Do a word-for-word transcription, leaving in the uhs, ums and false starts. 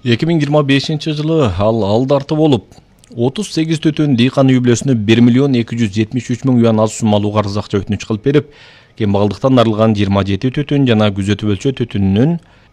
эки миң жыйырма бешинчи жылы ал алдарты болуп отуз сегиз түтүн дыйкан үй бүлөсүнө бир миллион эки жүз жетимиш үч миң юан аз суммалуу карыз акча өтүнүч кылып берип, кембагалдыктан арылган жыйырма жети түтүн жана күзөтүп өлчө түтүнүнүн